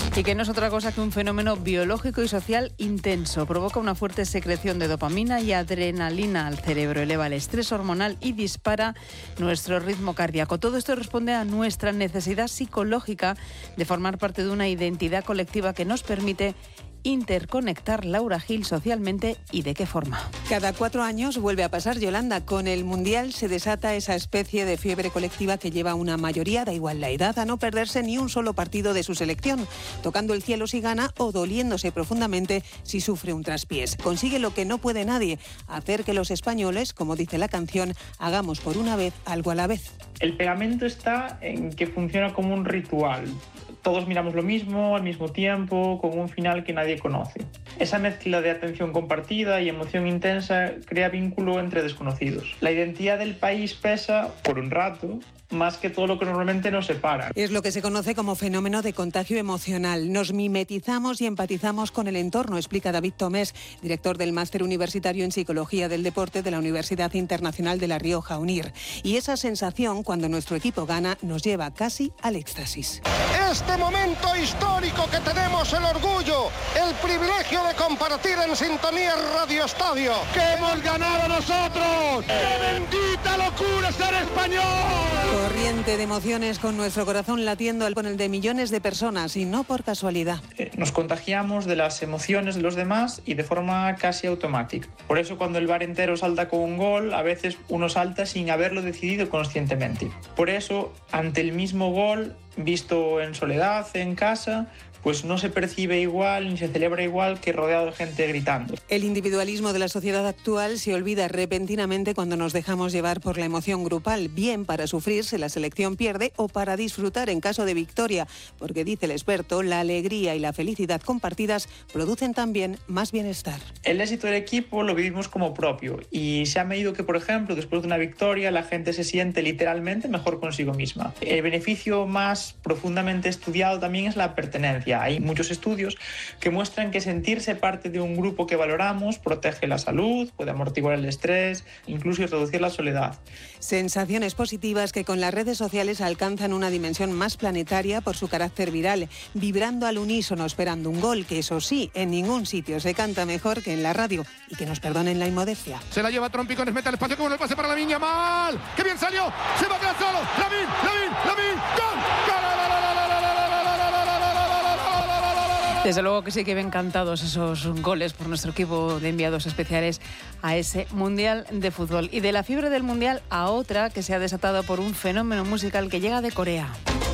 Y que no es otra cosa que un fenómeno biológico y social intenso. Provoca una fuerte secreción de dopamina y adrenalina al cerebro, eleva el estrés hormonal y dispara nuestro ritmo cardíaco. Todo esto responde a nuestra necesidad psicológica de formar parte de una identidad colectiva que nos permite interconectar, Laura Gil, socialmente, y de qué forma. Cada 4 años vuelve a pasar, Yolanda. Con el Mundial se desata esa especie de fiebre colectiva que lleva a una mayoría, da igual la edad, a no perderse ni un solo partido de su selección, tocando el cielo si gana o doliéndose profundamente si sufre un traspiés. Consigue lo que no puede nadie, hacer que los españoles, como dice la canción, hagamos por una vez algo a la vez. El pegamento está en que funciona como un ritual. Todos miramos lo mismo, al mismo tiempo, con un final que nadie conoce. Esa mezcla de atención compartida y emoción intensa crea vínculo entre desconocidos. La identidad del país pesa, por un rato, más que todo lo que normalmente nos separa. Es lo que se conoce como fenómeno de contagio emocional. Nos mimetizamos y empatizamos con el entorno, explica David Tomés, director del Máster Universitario en Psicología del Deporte de la Universidad Internacional de La Rioja, UNIR. Y esa sensación, cuando nuestro equipo gana, nos lleva casi al éxtasis. Este momento histórico que tenemos el orgullo, el privilegio de compartir en sintonía Radio Estadio. ¡Que hemos ganado nosotros! ¡Qué bendita locura ser español! Corriente de emociones con nuestro corazón latiendo con el de millones de personas y no por casualidad. Nos contagiamos de las emociones de los demás y de forma casi automática. Por eso cuando el bar entero salta con un gol, a veces uno salta sin haberlo decidido conscientemente. Por eso, ante el mismo gol, visto en soledad, en casa, pues no se percibe igual ni se celebra igual que rodeado de gente gritando. El individualismo de la sociedad actual se olvida repentinamente cuando nos dejamos llevar por la emoción grupal, bien para sufrir si la selección pierde o para disfrutar en caso de victoria, porque dice el experto, la alegría y la felicidad compartidas producen también más bienestar. El éxito del equipo lo vivimos como propio y se ha medido que, por ejemplo, después de una victoria la gente se siente literalmente mejor consigo misma. El beneficio más profundamente estudiado también es la pertenencia. Hay muchos estudios que muestran que sentirse parte de un grupo que valoramos protege la salud, puede amortiguar el estrés, incluso reducir la soledad. Sensaciones positivas que con las redes sociales alcanzan una dimensión más planetaria por su carácter viral, vibrando al unísono esperando un gol, que eso sí, en ningún sitio se canta mejor que en la radio, y que nos perdonen la inmodestia. Se la lleva Trompicones, mete al espacio, como el pase para Lamine Yamal. ¡Qué bien salió! ¡Se va atrás solo! ¡Lamine! ¡Gol! Desde luego que sí que ven cantados esos goles por nuestro equipo de enviados especiales a ese Mundial de Fútbol. Y de la fiebre del Mundial a otra que se ha desatado por un fenómeno musical que llega de Corea.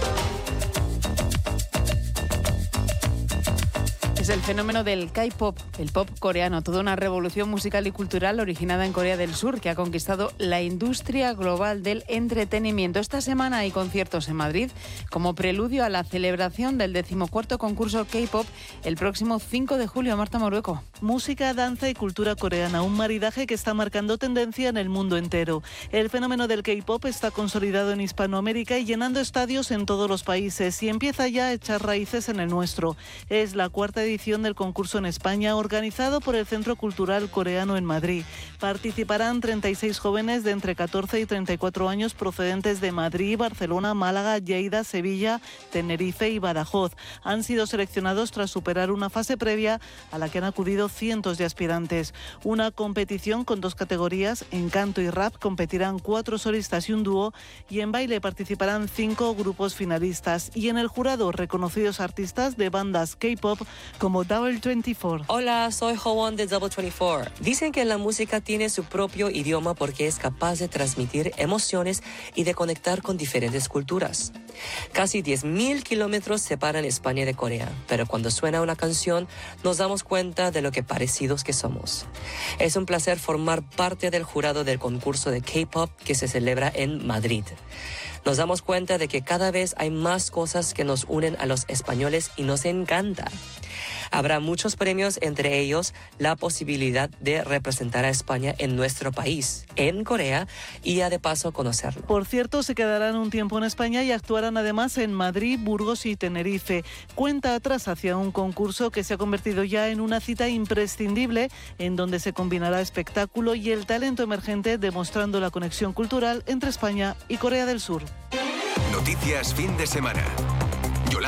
Es el fenómeno del K-pop, el pop coreano, toda una revolución musical y cultural originada en Corea del Sur que ha conquistado la industria global del entretenimiento. Esta semana hay conciertos en Madrid como preludio a la celebración del 14º concurso K-pop el próximo 5 de julio. Marta Morueco. Música, danza y cultura coreana, un maridaje que está marcando tendencia en el mundo entero. El fenómeno del K-pop está consolidado en Hispanoamérica y llenando estadios en todos los países y empieza ya a echar raíces en el nuestro. Es la cuarta edición del concurso en España, organizado por el Centro Cultural Coreano en Madrid. Participarán 36 jóvenes de entre 14 y 34 años procedentes de Madrid, Barcelona, Málaga, Lleida, Sevilla, Tenerife y Badajoz. Han sido seleccionados tras superar una fase previa a la que han acudido cientos de aspirantes. Una competición con 2 categorías, en canto y rap competirán 4 solistas y un dúo, y en baile participarán 5 grupos finalistas. Y en el jurado, reconocidos artistas de bandas K-pop como Double 24. Hola, soy Howon de Double 24. Dicen que la música tiene su propio idioma porque es capaz de transmitir emociones y de conectar con diferentes culturas. Casi 10.000 kilómetros separan España de Corea, pero cuando suena una canción nos damos cuenta de lo que parecidos que somos. Es un placer formar parte del jurado del concurso de K-pop que se celebra en Madrid. Nos damos cuenta de que cada vez hay más cosas que nos unen a los españoles y nos encanta. Habrá muchos premios, entre ellos la posibilidad de representar a España en nuestro país, en Corea, y ya de paso conocerlo. Por cierto, se quedarán un tiempo en España y actuarán además en Madrid, Burgos y Tenerife. Cuenta atrás hacia un concurso que se ha convertido ya en una cita imprescindible, en donde se combinará espectáculo y el talento emergente, demostrando la conexión cultural entre España y Corea del Sur. Noticias fin de semana.